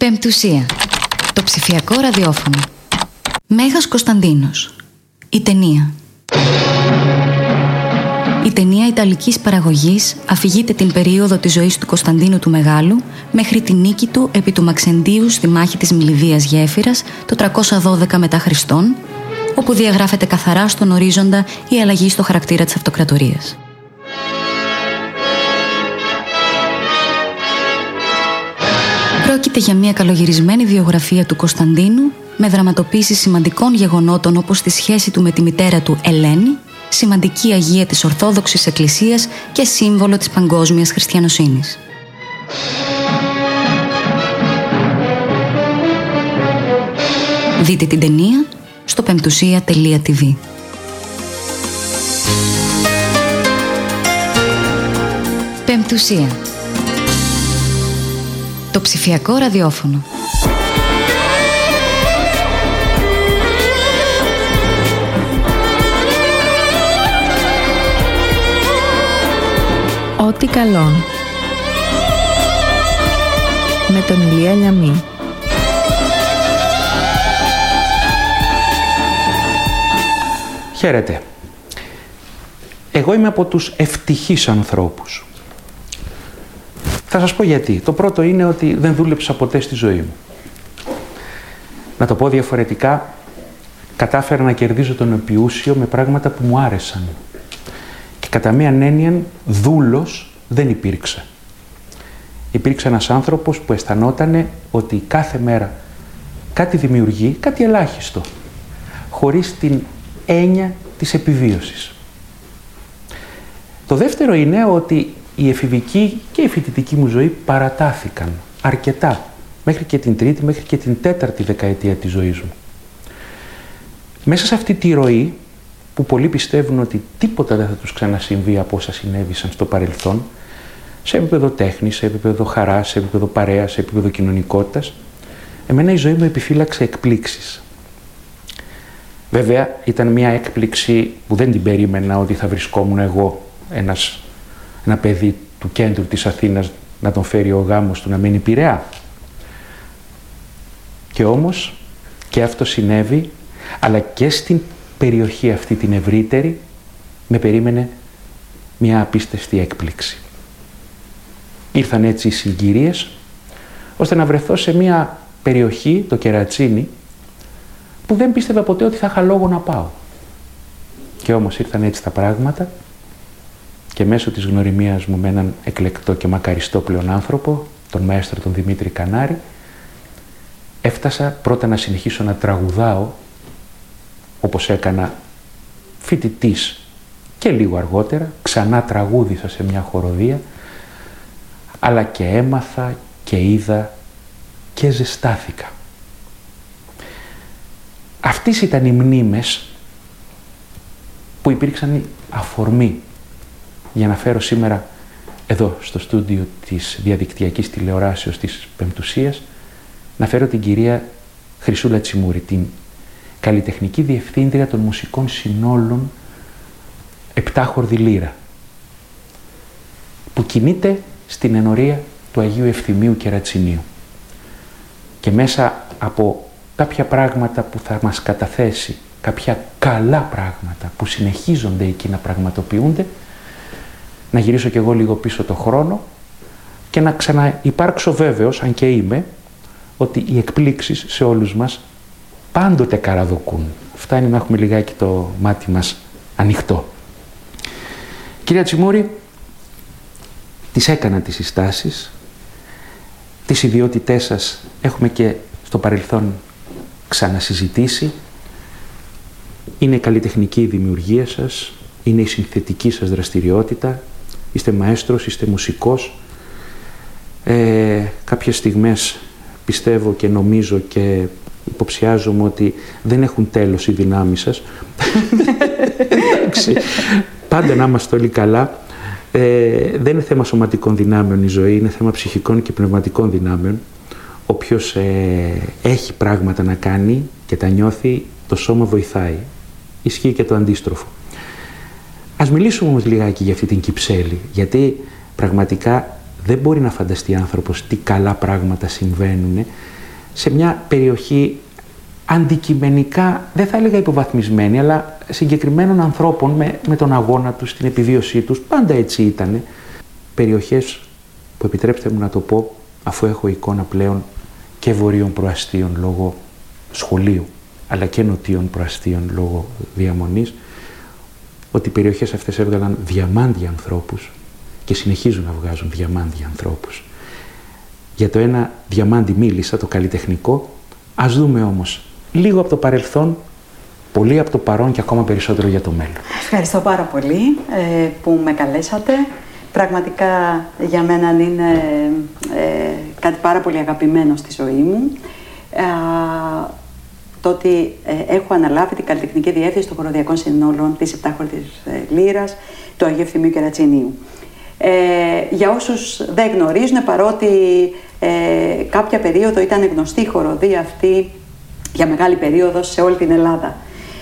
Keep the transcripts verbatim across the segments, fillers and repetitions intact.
Πεμπτουσία. Το ψηφιακό ραδιόφωνο. Μέγας Κωνσταντίνος. Η ταινία. Η ταινία ιταλικής παραγωγής αφηγείται την περίοδο της ζωής του Κωνσταντίνου του Μεγάλου μέχρι τη νίκη του επί του Μαξεντίου στη μάχη της Μυλιδίας Γέφυρας το τριακόσια δώδεκα μετά Χριστόν, όπου διαγράφεται καθαρά στον ορίζοντα η αλλαγή στο χαρακτήρα της αυτοκρατορίας. Πρόκειται για μια καλογυρισμένη βιογραφία του Κωνσταντίνου με δραματοποίηση σημαντικών γεγονότων όπως τη σχέση του με τη μητέρα του Ελένη, σημαντική αγία της Ορθόδοξης Εκκλησίας και σύμβολο της παγκόσμιας χριστιανοσύνης. Δείτε την ταινία στο πεμπτουσία τελεία τι βι. Πεμπτουσία. Το ψηφιακό ραδιόφωνο. Ό,τι καλόν. Με τον Ηλία Λιαμή. Χαίρετε. Εγώ είμαι από τους ευτυχείς ανθρώπους. Θα σας πω γιατί. Το πρώτο είναι ότι δεν δούλεψα ποτέ στη ζωή μου. Να το πω διαφορετικά, κατάφερα να κερδίζω τον επιούσιο με πράγματα που μου άρεσαν. Και κατά μίαν έννοια, δούλος δεν υπήρξα. Υπήρξε ένας άνθρωπος που αισθανόταν ότι κάθε μέρα κάτι δημιουργεί, κάτι ελάχιστο, χωρίς την έννοια της επιβίωσης. Το δεύτερο είναι ότι η εφηβική και η φοιτητική μου ζωή παρατάθηκαν αρκετά, μέχρι και την τρίτη, μέχρι και την τέταρτη δεκαετία της ζωής μου. Μέσα σε αυτή τη ροή, που πολλοί πιστεύουν ότι τίποτα δεν θα τους ξανασυμβεί από όσα συνέβησαν στο παρελθόν, σε επίπεδο τέχνης, σε επίπεδο χαράς, σε επίπεδο παρέας, σε επίπεδο κοινωνικότητας, εμένα η ζωή μου επιφύλαξε εκπλήξεις. Βέβαια, ήταν μια έκπληξη που δεν την περίμενα ότι θα βρισκόμουν εγώ, ένας, ένα παιδί του κέντρου της Αθήνας, να τον φέρει ο γάμος του να μείνει Πειραιά. Και όμως, και αυτό συνέβη, αλλά και στην περιοχή αυτή την ευρύτερη, με περίμενε μια απίστευτη έκπληξη. Ήρθαν έτσι οι συγκυρίες, ώστε να βρεθώ σε μια περιοχή, το Κερατσίνι, που δεν πίστευα ποτέ ότι θα είχα λόγο να πάω. Και όμως ήρθαν έτσι τα πράγματα και μέσω της γνωριμίας μου με έναν εκλεκτό και μακαριστό πλέον άνθρωπο, τον μαέστρο τον Δημήτρη Κανάρη, έφτασα πρώτα να συνεχίσω να τραγουδάω, όπως έκανα φοιτητής και λίγο αργότερα, ξανά τραγούδισα σε μια χοροδία, αλλά και έμαθα και είδα και ζεστάθηκα. Αυτές ήταν οι μνήμες που υπήρξαν αφορμή για να φέρω σήμερα εδώ στο στούντιο της διαδικτυακής τηλεοράσεως της Πεμπτουσίας, να φέρω την κυρία Χρυσούλα Τσιμούρη, την καλλιτεχνική διευθύντρια των μουσικών συνόλων Επτάχορδη Λύρα, που κινείται στην ενορία του Αγίου Ευθυμίου Κερατσινίου. Και μέσα από κάποια πράγματα που θα μας καταθέσει, κάποια καλά πράγματα που συνεχίζονται εκεί να πραγματοποιούνται, να γυρίσω κι εγώ λίγο πίσω το χρόνο και να ξαναυπάρξω βέβαιος, αν και είμαι, ότι οι εκπλήξεις σε όλους μας πάντοτε καραδοκούν. Φτάνει να έχουμε λιγάκι το μάτι μας ανοιχτό. Κυρία Τσιμούρη, τις έκανα τις συστάσεις, τις ιδιότητές σας έχουμε και στο παρελθόν ξανασυζητήσει. Είναι η καλλιτεχνική η δημιουργία σας, είναι η συνθετική σας δραστηριότητα, είστε μαέστρος, είστε μουσικός. Ε, κάποιες στιγμές πιστεύω και νομίζω και υποψιάζομαι ότι δεν έχουν τέλος οι δυνάμεις σας. Πάντα να είμαστε όλοι καλά. Ε, δεν είναι θέμα σωματικών δυνάμεων η ζωή, είναι θέμα ψυχικών και πνευματικών δυνάμεων. Όποιος ε, έχει πράγματα να κάνει και τα νιώθει, το σώμα βοηθάει. Ισχύει και το αντίστροφο. Ας μιλήσουμε όμως λιγάκι για αυτή την Κυψέλη, γιατί πραγματικά δεν μπορεί να φανταστεί άνθρωπος τι καλά πράγματα συμβαίνουν σε μια περιοχή αντικειμενικά, δεν θα έλεγα υποβαθμισμένη, αλλά συγκεκριμένων ανθρώπων με, με τον αγώνα τους, την επιβίωσή τους, πάντα έτσι ήτανε. Περιοχές που, επιτρέψτε μου να το πω, αφού έχω εικόνα πλέον και βορείων προαστίων λόγω σχολείου, αλλά και νοτίων προαστίων λόγω διαμονής, ότι οι περιοχές αυτές έβγαλαν διαμάντια ανθρώπους και συνεχίζουν να βγάζουν διαμάντια ανθρώπους. Για το ένα διαμάντι μίλησα, το καλλιτεχνικό. Ας δούμε όμως λίγο από το παρελθόν, πολύ από το παρόν και ακόμα περισσότερο για το μέλλον. Ευχαριστώ πάρα πολύ ε, που με καλέσατε. Πραγματικά για μένα είναι ε, κάτι πάρα πολύ αγαπημένο στη ζωή μου. Ε, το ότι ε, έχω αναλάβει την καλλιτεχνική διεύθυνση των χοροδιακών συνόλων της Επτάχορτης ε, Λύρας του Αγίου Ευθυμίου Κερατσινίου. Ε, για όσους δεν γνωρίζουν, παρότι ε, κάποια περίοδο ήταν γνωστή η χοροδία αυτή για μεγάλη περίοδο σε όλη την Ελλάδα.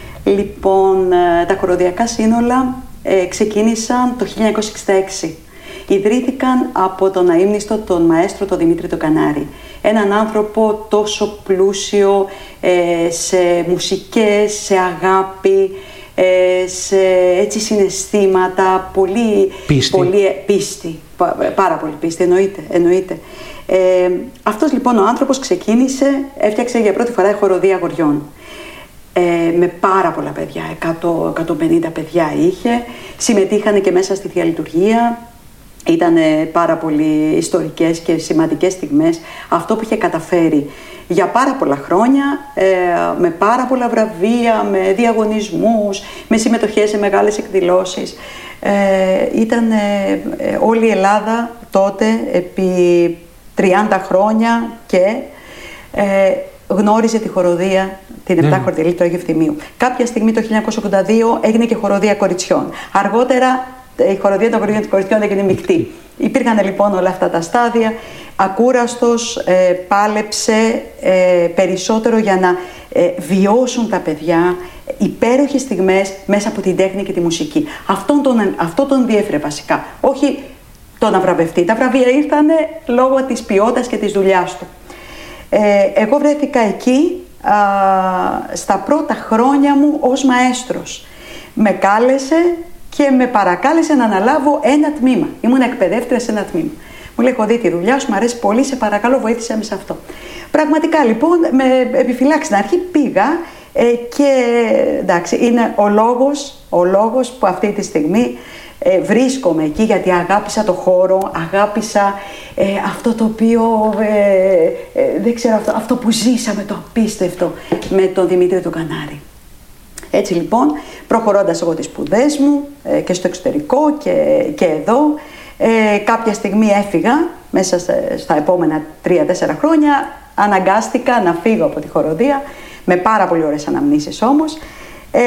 Λοιπόν, ε, τα χοροδιακά σύνολα ε, ξεκίνησαν το χίλια εννιακόσια εξήντα έξι. Ιδρύθηκαν από τον αείμνηστο τον μαέστρο τον Δημήτρη τον Κανάρη. Έναν άνθρωπο τόσο πλούσιο ε, σε μουσικές, σε αγάπη, ε, σε έτσι συναισθήματα, πολύ πίστη, πολύ, πίστη πάρα πολύ πίστη, εννοείται, εννοείται. Ε, αυτός λοιπόν ο άνθρωπος ξεκίνησε, έφτιαξε για πρώτη φορά χοροδία αγοριών. Ε, με πάρα πολλά παιδιά, εκατό με εκατόν πενήντα παιδιά είχε, συμμετείχαν και μέσα στη Θεία Λειτουργία. Ήταν πάρα πολύ ιστορικές και σημαντικές στιγμές αυτό που είχε καταφέρει για πάρα πολλά χρόνια, ε, με πάρα πολλά βραβεία, με διαγωνισμούς, με συμμετοχές σε μεγάλες εκδηλώσεις. Ε, ήταν ε, ε, όλη η Ελλάδα τότε επί τριάντα χρόνια και ε, γνώριζε τη χοροδία, την Ναι. Επτάχορτη Λύρα του Αγίου Ευθυμίου. Κάποια στιγμή το χίλια εννιακόσια ογδόντα δύο έγινε και χοροδία κοριτσιών. Αργότερα η χοροδία των κοριτσιών έγινε μεικτή. Υπήρχαν λοιπόν όλα αυτά τα στάδια. Ακούραστος ε, πάλεψε ε, περισσότερο για να ε, βιώσουν τα παιδιά υπέροχες στιγμές μέσα από την τέχνη και τη μουσική. Αυτόν τον, αυτό τον διέφερε βασικά. Όχι το να βραβευτεί. Τα βραβεία ήρθαν λόγω της ποιότητας και της δουλειάς του. Ε, εγώ βρέθηκα εκεί α, στα πρώτα χρόνια μου ως μαέστρος. Με κάλεσε και με παρακάλεσε να αναλάβω ένα τμήμα. Ήμουν εκπαιδεύτρια σε ένα τμήμα. Μου λέει: έχω δει τη δουλειά σου, μου αρέσει πολύ, σε παρακαλώ, βοήθησε με σε αυτό. Πραγματικά λοιπόν, με επιφυλάξει στην αρχή, πήγα ε, και εντάξει, είναι ο λόγος, ο λόγος που αυτή τη στιγμή ε, βρίσκομαι εκεί, γιατί αγάπησα το χώρο, αγάπησα ε, αυτό το οποίο, ε, ε, δεν ξέρω, αυτό, αυτό που ζήσαμε, το απίστευτο με τον Δημήτρη τον Κανάρη. Έτσι λοιπόν, προχωρώντας εγώ τις σπουδές μου ε, και στο εξωτερικό και, και εδώ, ε, κάποια στιγμή έφυγα, μέσα στα, στα επόμενα τρία τέσσερα χρόνια, αναγκάστηκα να φύγω από τη χοροδία, με πάρα πολύ ωραίες αναμνήσεις όμως. Ε,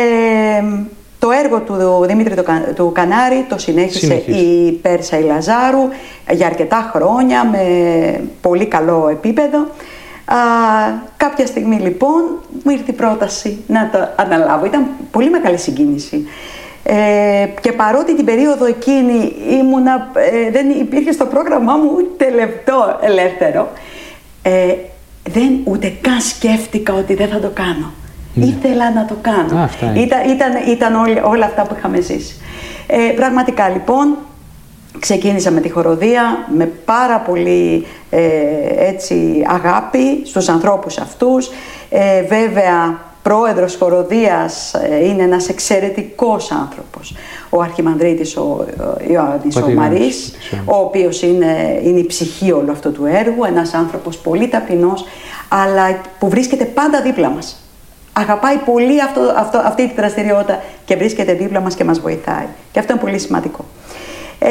το έργο του Δημήτρη του, του Κανάρη το συνέχισε Συνεχίζει. η Πέρσα η Λαζάρου για αρκετά χρόνια, με πολύ καλό επίπεδο. Α, κάποια στιγμή λοιπόν μου ήρθε η πρόταση να το αναλάβω. Ήταν πολύ μεγάλη συγκίνηση. Ε, και παρότι την περίοδο εκείνη ήμουνα, ε, δεν υπήρχε στο πρόγραμμά μου ούτε λεπτό ελεύθερο, ε, δεν ούτε καν σκέφτηκα ότι δεν θα το κάνω. Ναι. Ήθελα να το κάνω. Α, ήταν ήταν, ήταν όλη, όλα αυτά που είχαμε ζήσει. Ε, πραγματικά λοιπόν ξεκίνησα με τη χοροδία με πάρα πολύ ε, έτσι, αγάπη στους ανθρώπους αυτούς. Ε, βέβαια, πρόεδρος χοροδίας ε, είναι ένας εξαιρετικός άνθρωπος. Ο Αρχιμανδρίτης ο, ο Ιωάννης ο Μαρής, ο οποίος είναι, είναι η ψυχή όλου αυτού του έργου. Ένας άνθρωπος πολύ ταπεινός, αλλά που βρίσκεται πάντα δίπλα μας. Αγαπάει πολύ αυτό, αυτό, αυτή τη δραστηριότητα και βρίσκεται δίπλα μας και μας βοηθάει. Και αυτό είναι πολύ σημαντικό. Ε,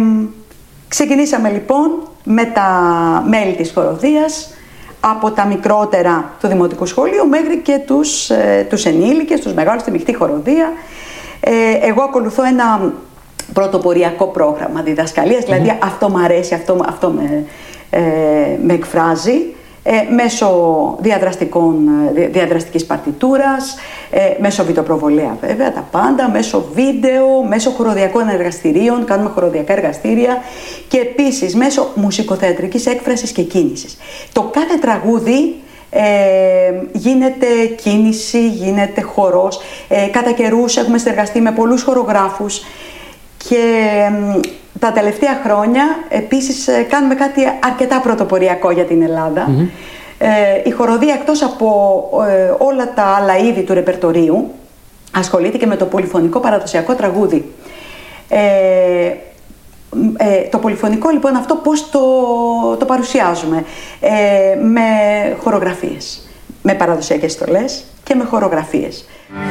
ξεκινήσαμε λοιπόν με τα μέλη της χοροδίας, από τα μικρότερα του Δημοτικού Σχολείου μέχρι και τους, ε, τους ενήλικες, τους μεγάλους στη μεικτή χοροδία. Ε, εγώ ακολουθώ ένα πρωτοποριακό πρόγραμμα διδασκαλίας, mm. δηλαδή αυτό μου αρέσει, αυτό, αυτό με, ε, με εκφράζει. ε, μέσω διαδραστικών, διαδραστικής παρτιτούρας, ε, μέσω βιντεοπροβολέα βέβαια, τα πάντα, μέσω βίντεο, μέσω χοροδιακών εργαστηρίων, κάνουμε χοροδιακά εργαστήρια και επίσης μέσω μουσικοθεατρικής έκφρασης και κίνησης. Το κάθε τραγούδι Ε, γίνεται κίνηση, γίνεται χορός. Ε, κατά καιρούς έχουμε συνεργαστεί με πολλούς χορογράφους και ε, τα τελευταία χρόνια επίσης ε, κάνουμε κάτι αρκετά πρωτοποριακό για την Ελλάδα. Mm-hmm. Ε, η χοροδία, εκτός από ε, όλα τα άλλα είδη του ρεπερτορίου, ασχολείται και με το πολυφωνικό παραδοσιακό τραγούδι. Ε, Ε, το πολυφωνικό λοιπόν αυτό πώς το, το παρουσιάζουμε, ε, με χορογραφίες, με παραδοσιακές στολές και με χορογραφίες.